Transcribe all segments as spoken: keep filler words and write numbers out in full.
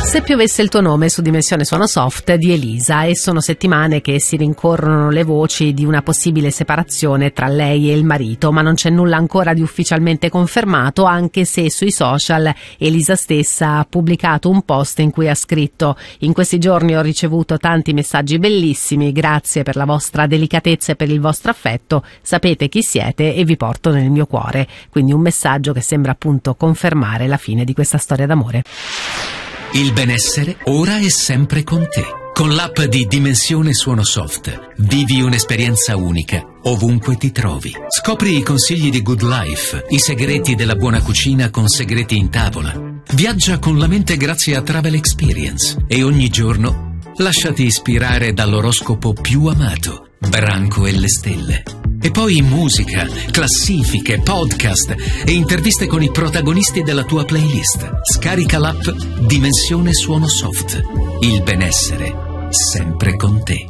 Se piovesse il tuo nome su Dimensione Suono Soft di Elisa, e sono settimane che si rincorrono le voci di una possibile separazione tra lei e il marito, ma non c'è nulla ancora di ufficialmente confermato, anche se sui social Elisa stessa ha pubblicato un post in cui ha scritto: in questi giorni ho ricevuto tanti messaggi bellissimi, grazie per la vostra delicatezza e per il vostro affetto, sapete chi siete e vi porto nel mio cuore. Quindi un messaggio che sembra appunto confermare la fine di questa storia d'amore. Il benessere ora è sempre con te. Con l'app di Dimensione Suono Soft vivi un'esperienza unica ovunque ti trovi. Scopri i consigli di Good Life, i segreti della buona cucina con segreti in tavola. Viaggia con la mente grazie a Travel Experience e ogni giorno lasciati ispirare dall'oroscopo più amato, Branco e le stelle. E poi musica, classifiche, podcast e interviste con i protagonisti della tua playlist. Scarica l'app Dimensione Suono Soft. Il benessere sempre con te.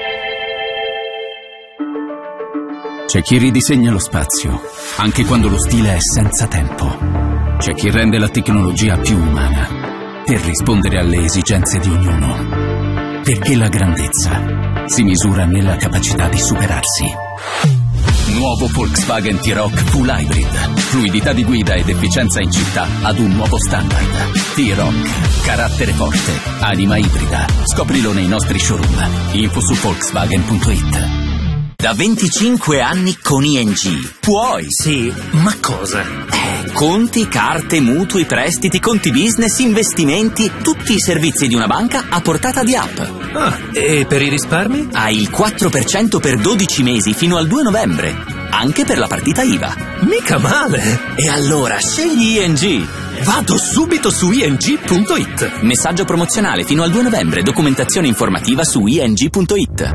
C'è chi ridisegna lo spazio, anche quando lo stile è senza tempo. C'è chi rende la tecnologia più umana, per rispondere alle esigenze di ognuno. Perché la grandezza si misura nella capacità di superarsi. Nuovo Volkswagen T-Roc Full Hybrid. Fluidità di guida ed efficienza in città ad un nuovo standard. T-Roc. Carattere forte. Anima ibrida. Scoprilo nei nostri showroom. Info su Volkswagen punto it. Da venticinque anni con I N G. Puoi. Sì, ma cosa? Eh, conti, carte, mutui, prestiti, conti business, investimenti, tutti i servizi di una banca a portata di app. Ah, e per i risparmi? Hai il quattro per cento per dodici mesi fino al due novembre. Anche per la partita I V A. Mica male! E allora scegli I N G. Vado subito su I N G punto it. Messaggio promozionale fino al due novembre. Documentazione informativa su I N G punto it.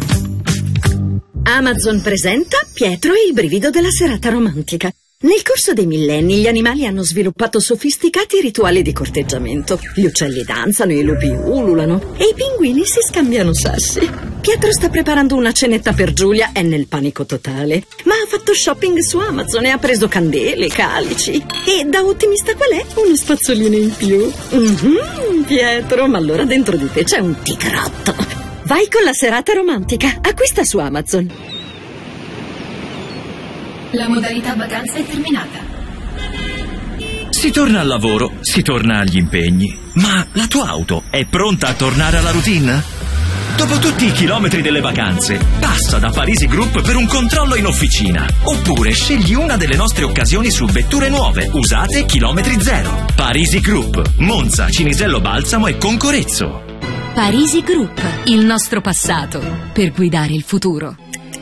Amazon presenta Pietro e il brivido della serata romantica. Nel corso dei millenni gli animali hanno sviluppato sofisticati rituali di corteggiamento. Gli uccelli danzano, i lupi ululano e i pinguini si scambiano sassi. Pietro sta preparando una cenetta per Giulia, è nel panico totale. Ma ha fatto shopping su Amazon e ha preso candele, calici. E da ottimista qual è? Uno spazzolino in più. Mm-hmm, Pietro, ma allora dentro di te c'è un tigrotto. Vai con la serata romantica. Acquista su Amazon. La modalità vacanza è terminata. Si torna al lavoro, si torna agli impegni. Ma la tua auto è pronta a tornare alla routine? Dopo tutti i chilometri delle vacanze, passa da Parisi Group per un controllo in officina. Oppure scegli una delle nostre occasioni su vetture nuove, usate chilometri zero. Parisi Group, Monza, Cinisello Balsamo e Concorezzo. Parisi Group, il nostro passato per guidare il futuro.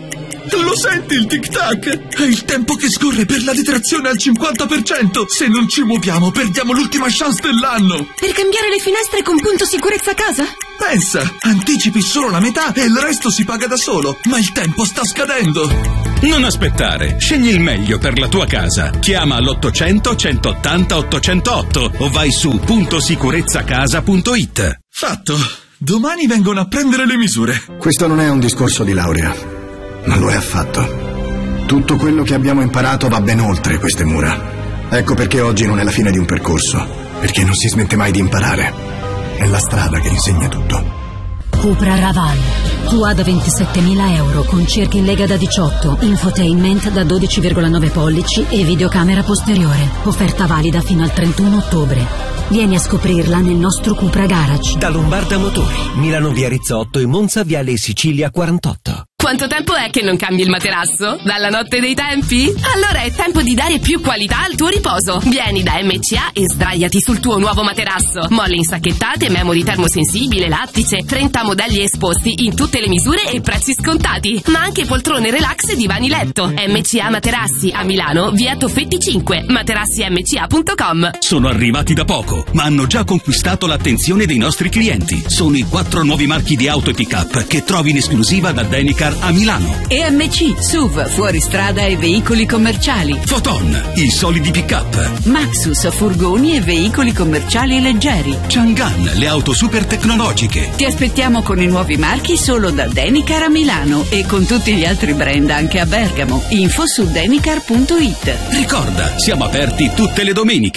Lo senti il tic-tac? È il tempo che scorre per la detrazione al cinquanta per cento. Se non ci muoviamo perdiamo l'ultima chance dell'anno. Per cambiare le finestre con punto sicurezza casa? Pensa, anticipi solo la metà e il resto si paga da solo. Ma il tempo sta scadendo. Non aspettare, scegli il meglio per la tua casa. Chiama all'ottocento centottanta ottocentotto o vai su punto sicurezza casa punto it. Fatto. Domani vengono a prendere le misure. Questo non è un discorso di laurea, ma lo è affatto. Tutto quello che abbiamo imparato va ben oltre queste mura. Ecco perché oggi non è la fine di un percorso, perché non si smette mai di imparare. È la strada che insegna tutto. Cupra Raval, Q A da ventisettemila euro con cerchi in lega da diciotto, infotainment da dodici virgola nove pollici e videocamera posteriore. Offerta valida fino al trentuno ottobre. Vieni a scoprirla nel nostro Cupra Garage. Da Lombarda Motori, Milano via Rizzotto e Monza viale Sicilia quarantotto. Quanto tempo è che non cambi il materasso? Dalla notte dei tempi? Allora è tempo di dare più qualità al tuo riposo. Vieni da M C A e sdraiati sul tuo nuovo materasso. Molle insacchettate, memory termosensibile, lattice, trenta modelli esposti in tutte le misure e prezzi scontati. Ma anche poltrone relax e divani letto. M C A Materassi a Milano, via Toffetti cinque, materassi m c a punto com. Sono arrivati da poco, ma hanno già conquistato l'attenzione dei nostri clienti. Sono i quattro nuovi marchi di auto e pick-up che trovi in esclusiva da Denicar a Milano. E M C, S U V, fuoristrada e veicoli commerciali. Foton, i solidi pick-up. Maxus, furgoni e veicoli commerciali leggeri. Chang'an, le auto super tecnologiche. Ti aspettiamo con i nuovi marchi solo da Denicar a Milano e con tutti gli altri brand anche a Bergamo. Info su denicar punto it. Ricorda, siamo aperti tutte le domeniche.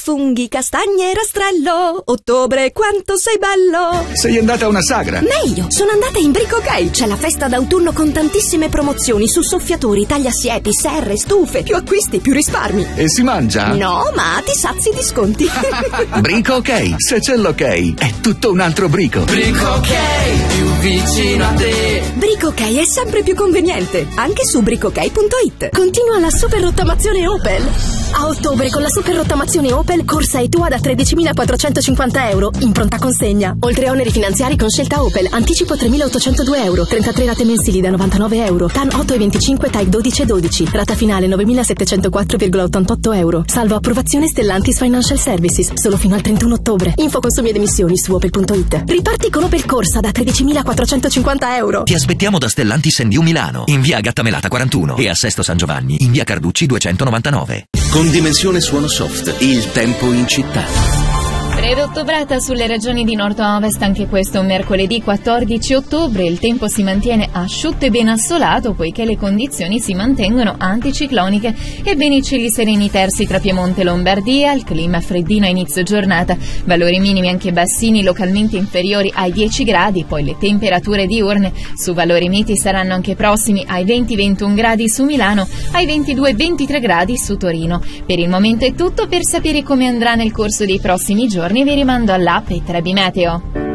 funghi, castagne e rastrello. Ottobre, quanto sei bello! Sei andata a una sagra? Meglio, sono andata in Brico Ok. C'è la festa d'autunno con tantissime promozioni su soffiatori, tagliasiepi, serre, stufe. Più acquisti, più risparmi. E si mangia? No, ma ti sazi di sconti. Brico Ok, se c'è l'ok, è tutto un altro brico. Brico Ok, più vicino a te. Brico Ok è sempre più conveniente, anche su brico ok punto it. Continua la super rottamazione Opel. A ottobre con la super rottamazione Opel, corsa e tua da tredicimilaquattrocentocinquanta euro in pronta consegna. Oltre a oneri finanziari con scelta Opel, anticipo tremilaottocentodue euro, trentatré rate mensili da novantanove euro, T A N otto e venticinque, T A I dodici e dodici, rata finale novemilasettecentoquattro virgola ottantotto euro, salvo approvazione Stellantis Financial Services, solo fino al trentuno ottobre. Info consumi ed emissioni su opel punto it. Riparti con Opel Corsa da tredicimilaquattrocentocinquanta euro. Ti aspettiamo da Stellantis New Milano, in via Gattamelata quarantuno e a Sesto San Giovanni, in via Carducci duecentonovantanove. Con Dimensione Suono Soft, il tempo in città. Preottobrata sulle regioni di nord-ovest, anche questo mercoledì quattordici ottobre. Il tempo si mantiene asciutto e ben assolato, poiché le condizioni si mantengono anticicloniche e ben i cieli sereni tersi tra Piemonte e Lombardia. Il clima freddino a inizio giornata, valori minimi anche bassini localmente inferiori ai dieci gradi. Poi le temperature diurne su valori miti saranno anche prossimi ai venti ventuno gradi su Milano, ai ventidue ventitré gradi su Torino. Per il momento è tutto. Per sapere come andrà nel corso dei prossimi giorni vi rimando all'app e Trebi Meteo.